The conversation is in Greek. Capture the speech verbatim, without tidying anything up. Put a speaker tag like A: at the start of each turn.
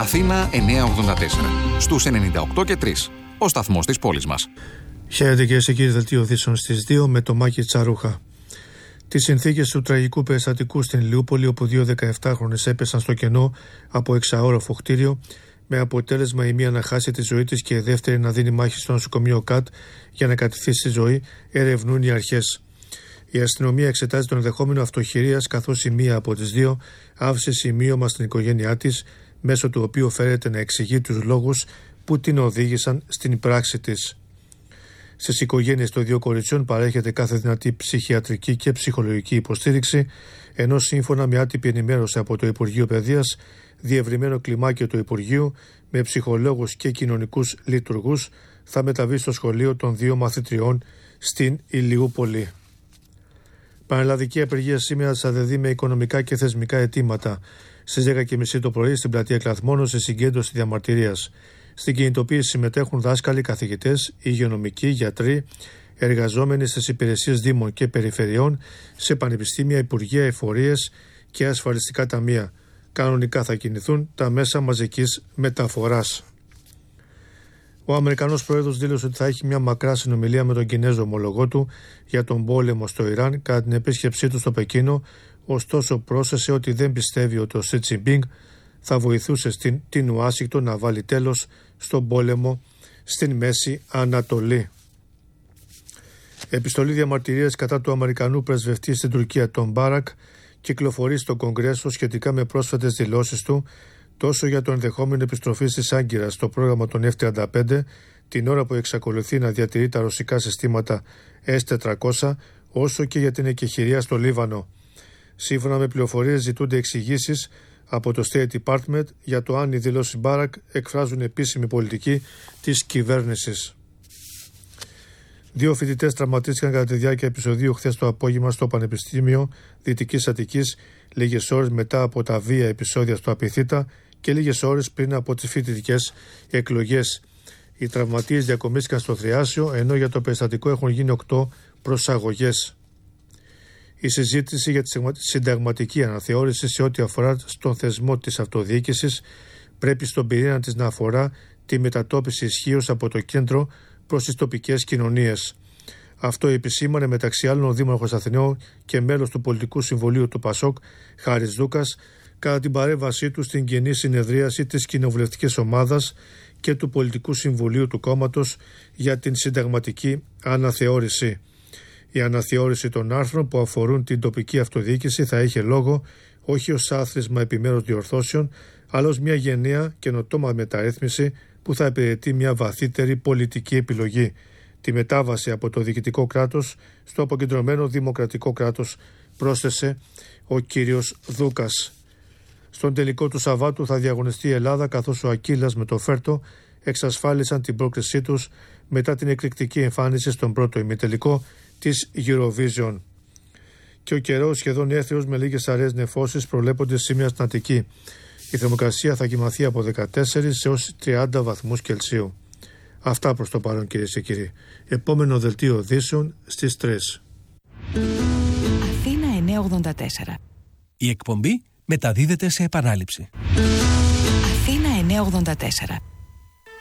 A: Αθήνα εννιακόσια ογδόντα τέσσερα. Στους ενενήντα οκτώ και τρία. Ο σταθμός της πόλης μας.
B: Χαίρετε κυρίες και κύριοι, δελτίο ειδήσεων στις δύο με το Μάκη Τσαρούχα. Τις συνθήκες του τραγικού περιστατικού στην Ηλιούπολη, όπου δύο δεκαεπτάχρονες έπεσαν στο κενό από εξαόροφο κτίριο, με αποτέλεσμα η μία να χάσει τη ζωή της και η δεύτερη να δίνει μάχη στο νοσοκομείο ΚΑΤ για να κατηθήσει στη ζωή, ερευνούν οι αρχές. Η αστυνομία εξετάζει τον ενδεχόμενο αυτοχειρίας, καθώς η μία από τις δύο άφησε σημείωμα στην οικογένειά της, μέσω του οποίου φέρεται να εξηγεί τους λόγους που την οδήγησαν στην πράξη της. Στις οικογένειες των δύο κοριτσιών παρέχεται κάθε δυνατή ψυχιατρική και ψυχολογική υποστήριξη, ενώ σύμφωνα με άτυπη ενημέρωση από το Υπουργείο Παιδείας, διευρυμένο κλιμάκιο του Υπουργείου με ψυχολόγους και κοινωνικούς λειτουργούς θα μεταβεί στο σχολείο των δύο μαθητριών στην Ηλιούπολη. Πανελλαδική απεργία σήμερα της ΑΔΕΔΗ με οικονομικά και θεσμικά αιτήματα. Στις δέκα και μισή το πρωί στην πλατεία Κλαθμόνος, σε συγκέντρωση διαμαρτυρίας. Στην κινητοποίηση συμμετέχουν δάσκαλοι, καθηγητές, υγειονομικοί, γιατροί, εργαζόμενοι στις υπηρεσίες δήμων και περιφερειών, σε πανεπιστήμια, υπουργεία, εφορίες και ασφαλιστικά ταμεία. Κανονικά θα κινηθούν τα μέσα μαζικής μεταφοράς. Ο Αμερικανός πρόεδρος δήλωσε ότι θα έχει μια μακρά συνομιλία με τον Κινέζο ομολογό του για τον πόλεμο στο Ιράν κατά την επίσκεψή του στο Πεκίνο, ωστόσο πρόσθεσε ότι δεν πιστεύει ότι ο Σι Τζινπίνγκ θα βοηθούσε στην, την Ουάσιγκτον να βάλει τέλος στον πόλεμο στην Μέση Ανατολή. Επιστολή διαμαρτυρίας κατά του Αμερικανού πρεσβευτή στην Τουρκία, τον Μπάρακ, κυκλοφορεί στο Κογκρέσο σχετικά με πρόσφατες δηλώσεις του τόσο για το ενδεχόμενο επιστροφή της Άγκυρας στο πρόγραμμα των εφ τριάντα πέντε, την ώρα που εξακολουθεί να διατηρεί τα ρωσικά συστήματα ες τετρακόσια, όσο και για την εκεχηρία στο Λίβανο. Σύμφωνα με πληροφορίες, ζητούνται εξηγήσεις από το State Department για το αν οι δηλώσεις Μπάρακ εκφράζουν επίσημη πολιτική της κυβέρνησης. Δύο φοιτητές τραυματίστηκαν κατά τη διάρκεια επεισοδίου χθες το απόγευμα στο Πανεπιστήμιο Δυτικής Αττικής, λίγες ώρες μετά από τα βία επεισόδια στο Απιθύτα και λίγες ώρες πριν από τις φοιτητικές εκλογές. Οι τραυματίες διακομίστηκαν στο Θριάσιο, ενώ για το περιστατικό έχουν γίνει οκτώ προσαγωγές. Η συζήτηση για τη συνταγματική αναθεώρηση σε ό,τι αφορά στον θεσμό της αυτοδιοίκησης πρέπει στον πυρήνα της να αφορά τη μετατόπιση ισχύως από το κέντρο προς τις τοπικές κοινωνίες. Αυτό επισήμανε μεταξύ άλλων ο Δήμαρχος Αθηναίου και μέλος του Πολιτικού Συμβουλίου του ΠΑΣΟΚ, Χάρης Δούκας, κατά την παρέμβασή του στην κοινή συνεδρίαση της κοινοβουλευτικής ομάδας και του Πολιτικού Συμβουλίου του κόμματος για την συνταγματική αναθεώρηση. Η αναθεώρηση των άρθρων που αφορούν την τοπική αυτοδιοίκηση θα είχε λόγο όχι ως άθροισμα επιμέρους διορθώσεων, αλλά ως μια γενναία καινοτόμα μεταρρύθμιση που θα υπηρετεί μια βαθύτερη πολιτική επιλογή. Τη μετάβαση από το διοικητικό κράτος στο αποκεντρωμένο δημοκρατικό κράτος, πρόσθεσε ο κύριος Δούκας. Στον τελικό του Σαββάτου θα διαγωνιστεί η Ελλάδα, καθώς ο Ακύλας με το Φέρτο εξασφάλισαν την πρόκρισή τους μετά την εκρηκτική εμφάνιση στον πρώτο ημιτελικό της Eurovision. Και ο καιρός σχεδόν έθριος με λίγες αραιές νεφώσεις προβλέπονται σήμερα στην Αττική. Η θερμοκρασία θα κυμανθεί από δεκατέσσερα έως τριάντα βαθμούς Κελσίου. Αυτά προς το παρόν, κυρίες και κύριοι. Επόμενο δελτίο ειδήσεων στις τρεις.
C: Αθήνα εννιακόσια ογδόντα τέσσερα.
D: Η εκπομπή μεταδίδεται σε επανάληψη.
C: Αθήνα εννιακόσια ογδόντα τέσσερα.